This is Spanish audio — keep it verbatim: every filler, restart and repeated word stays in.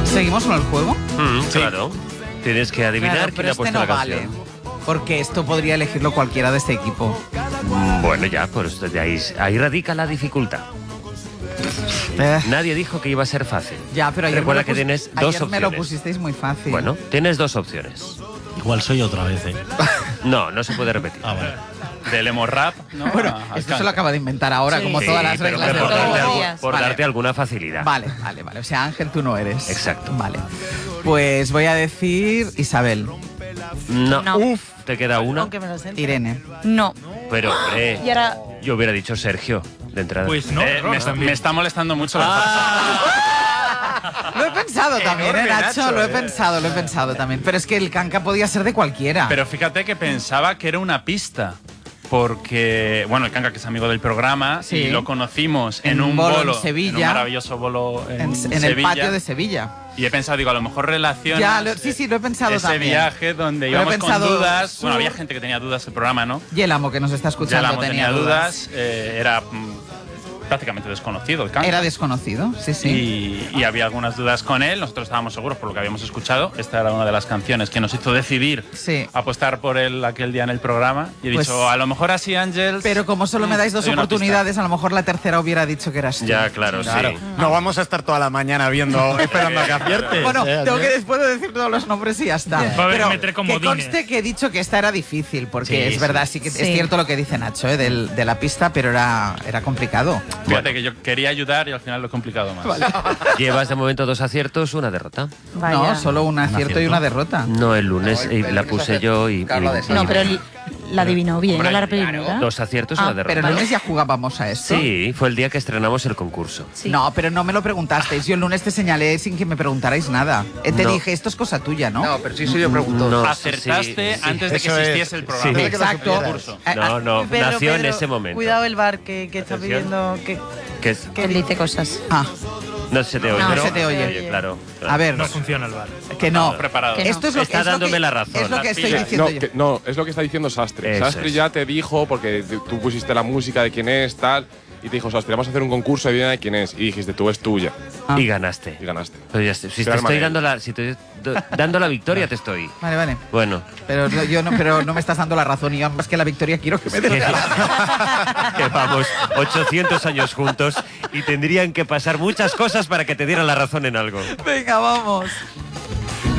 ¿Seguimos con el juego? Mm, claro. Tienes que adivinar Claro, quién pero ha este puesto no la vale. canción. Porque esto podría elegirlo cualquiera de este equipo. Mm, Bueno, ya, pues de ahí, ahí radica la dificultad. Eh, Nadie dijo que iba a ser fácil. ya, pero ayer, Recuerda me, lo que pus- tienes ayer dos me lo opciones. pusisteis muy fácil. Bueno, tienes dos opciones. Igual soy otra vez, ¿eh? No, no se puede repetir. Ah, vale. Del emo rap, ¿no? Bueno, A- esto al se lo acaba de inventar ahora, Sí. como Sí, todas las pero reglas por, de darte, todos los algu- días. por Vale. darte alguna facilidad. Vale, vale, vale. O sea, Ángel, tú no eres. Exacto. Vale. Pues voy a decir Isabel, No. No. Uf, te queda una. Aunque me lo sé. Irene. No. Pero, hombre, Y ahora... yo hubiera dicho Sergio, de entrada. Pues no, Eh, Ron, me, está, también. me está molestando mucho la Lo he pensado también, ¿eh, Enorme, Nacho? Nacho, Lo he eh. pensado, lo he pensado también. Pero es que el canca podía ser de cualquiera. Pero fíjate que pensaba que era una pista. Porque, bueno, el Canca, que es amigo del programa, Sí. y lo conocimos en, En un bolo en bolo, Sevilla. en un maravilloso bolo en, en, en el Sevilla. patio de Sevilla. Y he pensado, digo, a lo mejor relaciona Ya, lo- sí, sí, lo he pensado ese también. viaje donde Pero he íbamos con pensado, dudas. su- Bueno, había gente que tenía dudas del programa, ¿no? Y el amo que nos está Ya escuchando la amo tenía, tenía dudas. dudas, eh, era mm, prácticamente desconocido el Canca. Era desconocido, sí, sí. Y, y había algunas dudas con él, nosotros estábamos seguros por lo que habíamos escuchado. Esta era una de las canciones que nos hizo decidir Sí. apostar por él aquel día en el programa. Y he Pues- dicho, a lo mejor así, Ángel. Pero como solo me dais dos Hay una oportunidades, a lo mejor la tercera hubiera dicho que eras tú. Ya, claro, Claro, sí. no vamos a estar toda la mañana viendo, esperando a que aciertes. Bueno, ¿eh? tengo que después de decir todos los nombres y ya está. Va a haber Pero que meter que comodines. conste que he dicho que esta era difícil, porque Sí, es sí. verdad, sí que es Sí. cierto lo que dice Nacho, ¿eh? del- de la pista, pero era, era complicado. Fíjate que yo quería ayudar y al final lo he complicado más. Llevas de momento dos aciertos, una derrota. Vaya. No, solo un acierto y acierto. una derrota. No, el lunes No, el- eh, el la lunes puse hace- yo y, y- Carla de y- No, pero el- la adivinó bien, Hombre, la claro. primera. dos aciertos y Ah, una derrota. Pero el lunes ya jugábamos a esto. Sí, fue el día que estrenamos el concurso. Sí. No, pero no me lo preguntasteis. Yo el lunes te señalé sin que me preguntarais nada. Eh, te No. dije, esto es cosa tuya, ¿no? No, pero sí soy yo preguntó. No, Acertaste sí, sí. antes de que Eso es. existiese el programa. Sí. Antes de que lo Exacto. supieras. Eh, No, ah, no, Pedro, nació en Pedro, ese momento. Cuidado el bar que, que está Atención. pidiendo que, Que es- que él dice cosas. ah, no se te oye. No, ¿no? se te oye. Claro, claro. a ver, No funciona el bar. que no. Preparado. Que no. Esto es lo, Está es lo dándome que, la razón. Es lo que Las estoy pilas. diciendo No, yo. que- no, es lo que está diciendo Sastre. Eso Sastre es. ya te dijo, porque tú tú pusiste la música de quién es, tal, y te dijo, Sastre, vamos a hacer un concurso de de quién es. Y dijiste, tú es tuya. Ah. Y ganaste. Y ganaste. Pero ya, sé, si te Pero estoy hermano. dando la, si te estoy dando la victoria, te estoy. Vale, vale. Bueno, Pero no- yo no, pero no me estás dando la razón y yo más que la victoria quiero que me des. que vamos ochocientos años juntos y tendrían que pasar muchas cosas para que te dieran la razón en algo. Venga, vamos.